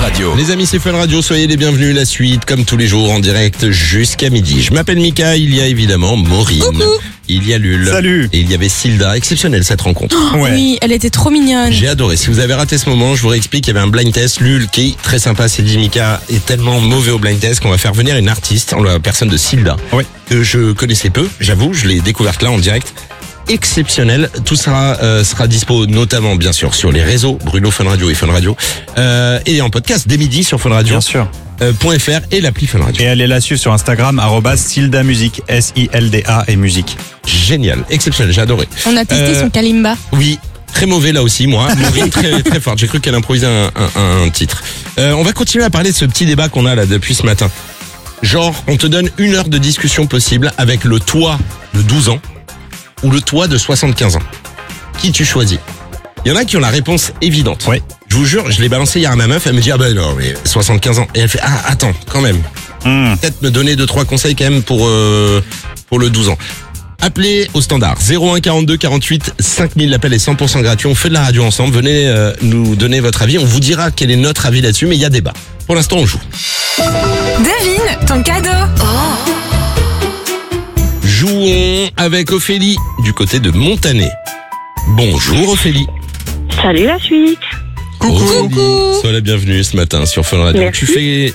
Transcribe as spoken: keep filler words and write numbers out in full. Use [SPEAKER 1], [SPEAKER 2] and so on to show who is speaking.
[SPEAKER 1] Radio.
[SPEAKER 2] Les amis, c'est Fun Radio, soyez les bienvenus. La suite, comme tous les jours, en direct jusqu'à midi. Je m'appelle Mika, il y a évidemment Maureen.
[SPEAKER 3] Coucou.
[SPEAKER 2] Il y a Lul.
[SPEAKER 4] Salut.
[SPEAKER 2] Et il y avait Silda. Exceptionnelle cette rencontre.
[SPEAKER 3] Oh,
[SPEAKER 4] Ouais.
[SPEAKER 3] Oui, elle était trop mignonne.
[SPEAKER 2] J'ai adoré. Si vous avez raté ce moment, je vous réexplique. Il y avait un blind test. Lul, qui est très sympa, s'est dit Mika est tellement mauvais au blind test qu'on va faire venir une artiste, en la personne de Silda,
[SPEAKER 4] Oui.
[SPEAKER 2] que je connaissais peu. J'avoue, je l'ai découverte là en direct. Exceptionnel. Tout sera euh, sera dispo notamment bien sûr sur les réseaux Bruno Fun Radio et Fun Radio euh, et en podcast dès midi sur Fun Radio
[SPEAKER 4] Bien sûr.
[SPEAKER 2] euh, point .fr et l'appli Fun Radio.
[SPEAKER 4] Et allez la suivre sur Instagram, arrobas Silda Musique, S I L D A et musique.
[SPEAKER 2] Génial, exceptionnel, j'ai adoré.
[SPEAKER 3] On a testé
[SPEAKER 2] Euh,
[SPEAKER 3] son kalimba.
[SPEAKER 2] Oui, très mauvais là aussi moi. Maureen très très forte. J'ai cru qu'elle improvisait un, un, un titre. Euh, on va continuer à parler de ce petit débat qu'on a là depuis ce matin. Genre, on te donne une heure de discussion possible avec le toi de douze ans ou le toi de soixante-quinze ans. Qui tu choisis? Il y en a qui ont la réponse évidente.
[SPEAKER 4] Ouais.
[SPEAKER 2] Je vous jure, je l'ai balancé hier à ma meuf, elle me dit ah ben non mais soixante-quinze ans. Et elle fait ah attends quand même.
[SPEAKER 4] Mmh.
[SPEAKER 2] Peut-être me donner deux trois conseils quand même pour euh, pour le douze ans. Appelez au standard zéro un quarante-deux quarante-huit cinq mille, l'appel est cent pour cent gratuit, on fait de la radio ensemble, venez euh, nous donner votre avis, on vous dira quel est notre avis là-dessus, mais il y a débat. Pour l'instant on joue.
[SPEAKER 5] Devine ton cadeau.
[SPEAKER 2] Jouons avec Ophélie du côté de Montané. Bonjour Ophélie.
[SPEAKER 6] Salut la suite.
[SPEAKER 2] Coucou. Sois la bienvenue ce matin sur Fun Radio.
[SPEAKER 6] Merci.
[SPEAKER 2] Tu fais